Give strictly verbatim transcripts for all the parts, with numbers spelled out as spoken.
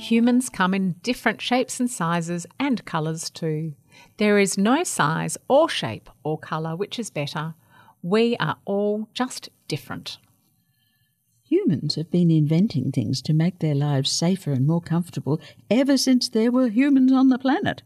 Humans come in different shapes and sizes and colours too. There is no size or shape or colour which is better. We are all just different. Humans have been inventing things to make their lives safer and more comfortable ever since there were humans on the planet.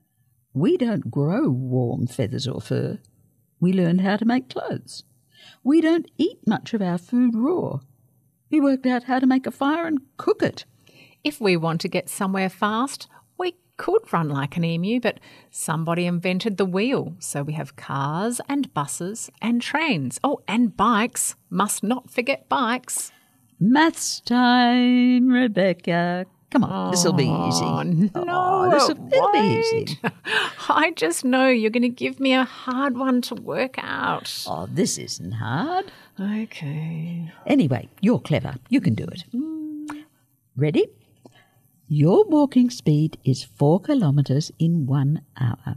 We don't grow warm feathers or fur. We learned how to make clothes. We don't eat much of our food raw. We worked out how to make a fire and cook it. If we want to get somewhere fast, we could run like an emu, but somebody invented the wheel, so we have cars and buses and trains. Oh, and bikes. Must not forget bikes. Maths time, Rebecca. Come on, Oh, this'll be easy. No, oh, this'll it'll be wait. easy. I just know you're going to give me a hard one to work out. Oh, this isn't hard. Okay. Anyway, you're clever. You can do it. Ready? Your walking speed is four kilometres in one hour.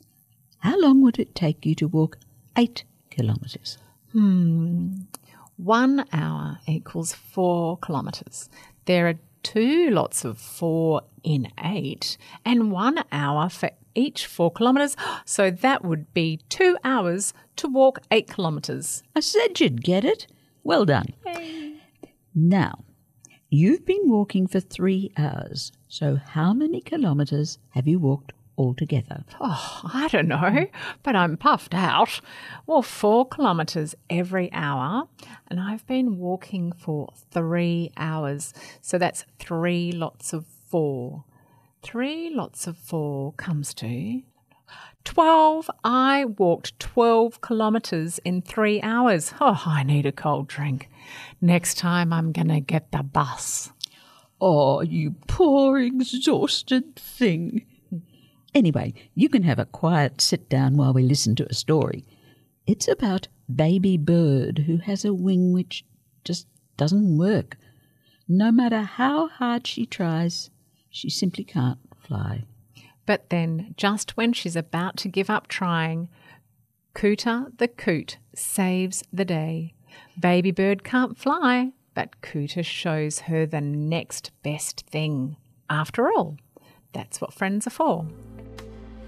How long would it take you to walk eight kilometres? Hmm. One hour equals four kilometres. There are two lots of four in eight and one hour for each four kilometres. So that would be two hours to walk eight kilometres. I said you'd get it. Well done. Hey. Now, you've been walking for three hours. So how many kilometres have you walked altogether? Oh, I don't know, but I'm puffed out. Well, four kilometres every hour, and I've been walking for three hours. So that's three lots of four. Three lots of four comes to twelve. I walked twelve kilometres in three hours. Oh, I need a cold drink. Next time I'm going to get the bus. Oh, you poor exhausted thing. Anyway, you can have a quiet sit down while we listen to a story. It's about Baby Bird who has a wing which just doesn't work. No matter how hard she tries, she simply can't fly. But then, just when she's about to give up trying, Cooter the coot saves the day. Baby Bird can't fly, but Cooter shows her the next best thing. After all, that's what friends are for.